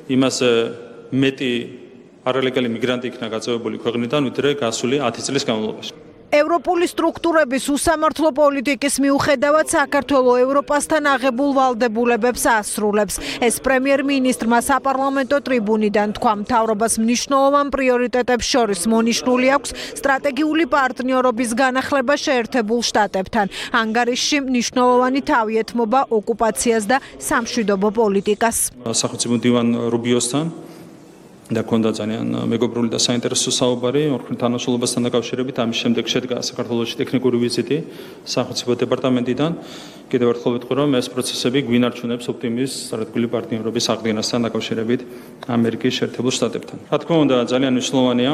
იმას მეტი არალეგალი მიგრანტი იქნა გაწევებული ქვეყნიდან, ვიდრე გასული 10 წლის განმავლობაში. ევროპული სტრუქტურების უსამართლო პოლიტიკის მიუხედავად საქართველოს ევროპასთან აღებულ ვალდებულებებს ასრულებს. ეს პრემიერ-მინისტრმა საპარლამენტო ტრიბუნიდან თქვა, მთავრობას მნიშვნელოვან პრიორიტეტებს შორის მონიშნული აქვს სტრატეგიული პარტნიორობის განახლება შეერთებულ შტატებთან. ანგარიშში მნიშვნელოვანი თავი ეთმობა ოკუპაციას და სამშვიდობო პოლიტიკას. სახელმწიფო მდივან რუბიოსთან და ქონდა ძალიან მეგობრული და საინტერესო საუბარი ორ თანამშრომლობასთან დაკავშირებით. ამის შემდეგ შედგა საქართველოში ტექნიკური ვიზიტი სახელმწიფო დეპარტამენტიდან. კიდევ ერთხელ ვიტყვი, რომ ეს პროცესები გვინარჩუნებს ოპტიმიზმს სტრატეგიული პარტნიორობის აღდგენასთან დაკავშირებით ამერიკის შეერთებულ შტატებთან. რა თქმა უნდა, ძალიან მნიშვნელოვანია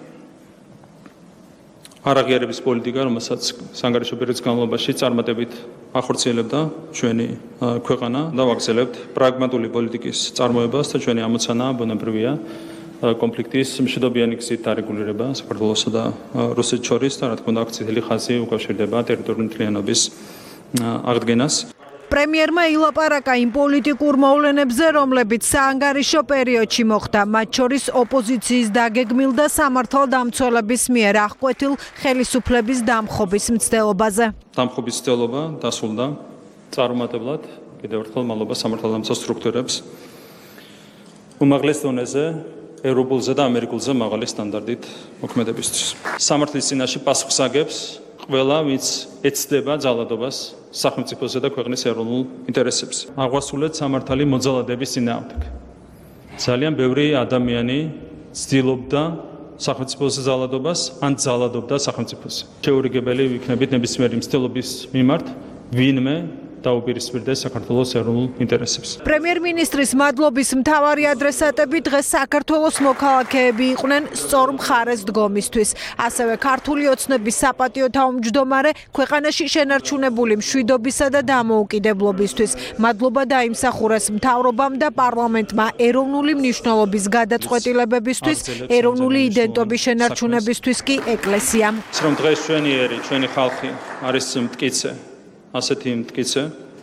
არაღიარების პოლიტიკა, რომელსაც სანგარიშო პერიოდის განმავლობაში წარმატებით ახორციელებდა ჩვენი ქვეყანა და ვაგრძელებთ პრაგმატული პოლიტიკის წარმოებას და ჩვენი ამოცანაა ბუნებრივია კონფლიქტის მშვიდობიანი გზით დარეგულირება საქართველოსა და რუსეთს შორის და რა თქმა უნდა აქციული ხაზი უკავშირდება ტერიტორიული მთლიანობის აღდგენას. პრემიერმა ილაპარაკა იმ პოლიტიკურ მოვლენებზე, რომლებიც საანგარიშო პერიოდში მოხდა, მათ შორის ოპოზიციის დაგეგმილ და სამართალდამცველების მიერ აღკვეთილ ხელისუფლების დამხობის მცდელობაზე. დამხობის მცდელობა დასრულდა წარუმატებლად, კიდევ ერთხელ მადლობა სამართალდამცავ სტრუქტურებს უმაღლეს დონეზე, ევროპულზე და ამერიკულზე მაღალი სტანდარტით მოქმედებისთვის. სამართლის წინაშე პასუხს აგებს ყველა, ვინც ეცდება ძალადობას სახელმწიფოზე და ქვეყნის ეროვნულ ინტერესებს. აღვასრულეთ სამართალი მოძალადების წინააღმდეგ. ძალიან ბევრი ადამიანი ცდილობდა სახელმწიფოზე ძალადობას, ან ძალადობდა სახელმწიფოზე. შეურიგებელი ვიქნებით ნებისმიერი მცდელობის მიმართ, ვინმე დაუპირისპირდეს საქართველოს ეროვნულ ინტერესებს. პრემიერ-მინისტრის მადლობის მთავარი ადრესატები დღეს საქართველოს მოქალაქეები იყვნენ სწორ მხარეს დგომისთვის. ასევე ქართული ოცნების საპატიო თავმჯდომარე ქვეყანაში შენარჩუნებული მშვიდობისა და დამოუკიდებლობისთვის. მადლობა დაიმსახურეს მთავრობამ და პარლამენტმა ეროვნული მნიშვნელობის გადაწყვეტილებებისთვის, ეროვნული იდენტობის შენარჩუნებისთვის კი ეკლესიამ. რომ დღეს ჩვენი ხალხი არის მტკიცე, ასეთი მტკიცე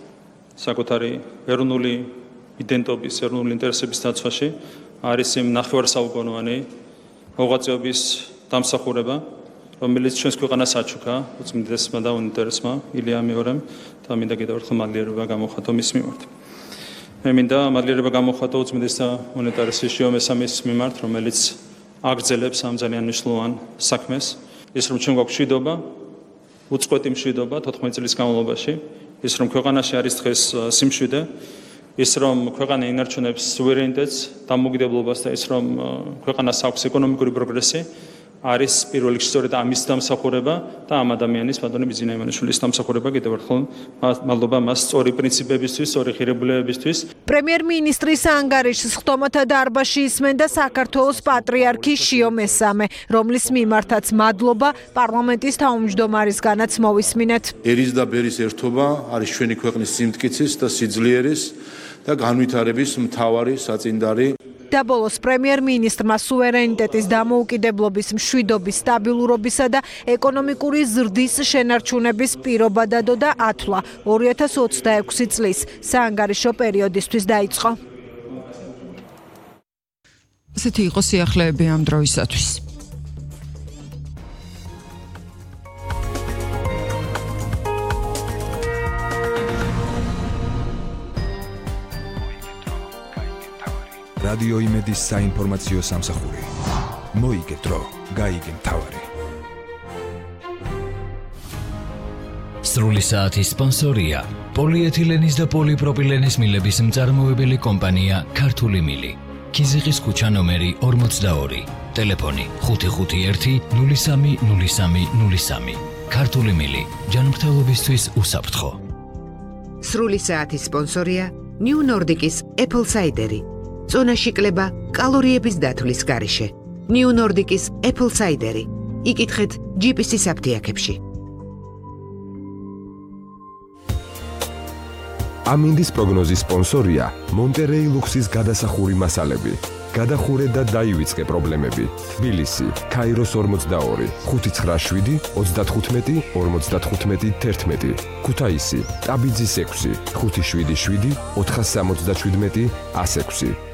საკუთარი ეროვნული იდენტობის, ეროვნული ინტერესების დაცვაში არის იმ ნახევარსაუკუნოვანი მოღვაწეობის დამსახურება, რომელიც ჩვენს ქვეყანას აჩუქა უწმინდესმა და უნიტარესმა ილია მეორემ და მინდა კიდევ ერთხელ მადლიერება გამოხატო მის მიმართ. მე მინდა მადლიერება გამოხატო უწმინდეს და უნიტარესის შიო მესამის მიმართ, რომელიც აგრძელებს ამ ძალიან მნიშვნელოვან საქმეს. ის რომ ჩვენ გვაქვს მშვიდობა, უწყვეტი მშვიდობა 14 წლის განმავლობაში, ის რომ ქვეყანაში არის დღეს სიმშვიდე, ის რომ ქვეყანა ინარჩუნებს სუვერენიტეტს, დამოუკიდებლობას და ის რომ ქვეყანას აქვს ეკონომიკური პროგრესი, არის პირველ რიგში სწორედ ამის დამსახურება და ამ ადამიანის ბატონი ბიძინა ივანიშვილის დამსახურება კიდევ ერთხელ მადლობა მას სწორი პრინციპებისთვის, სწორი ღირებულებებისთვის. პრემიერ-მინისტრის ანგარიშს ხტომათა დარბაზში ისმენდა საქართველოს პატრიარქი შიო მესამე, რომლის მიმართაც მადლობა პარლამენტის თავმჯდომარისგანაც მოვისმინეთ. ერის და ბერის ერთობა არის ჩვენი ქვეყნის სიმტკიცის და სიძლიერის და განვითარების მთავარი საწინდარი. და ბოლოს პრემიერ-მინისტრმა სუვერენიტეტის დამოუკიდებლობის, მშვიდობის, სტაბილურობისა და ეკონომიკური ზრდის შენარჩუნების პირობა დადო და ათვლა 2026 წლის საანგარიშო პერიოდისთვის დაიწყო. ესეთი იყო სიახლეები ამ დროისათვის. რადიო იმედის საინფორმაციო სამსახური. მოიგე დრო, გაიგე მთავარი. სრული საათის სპონსორია პოლიეთილენის და პოლიპროპილენის მილების მწარმოებელი კომპანია ქართული მილი. ქიზიყის ქუჩა ნომერი 42. ტელეფონი 551 03 03 03. ქართული მილი. ჯანმრთელობისთვის უსაფრთხო. სრული საათის სპონსორია New Nordic-ის Apple Cider-ი. ზონაში კლება კალორიების დათვლის გარეშე. New Nordic-ის Apple Cider-ი. იკითხეთ GPS-ის აფთიაქებში. ამინდის პროგნოზის სპონსორია მონტერეი ლუქსის გადასახური მასალები. გადახურე და დაივიწყე პრობლემები. თბილისი, ქაიროს 42, 597, 35, 55, 11. ქუთაისი, ტაბიძის 6, 577, 477, 106.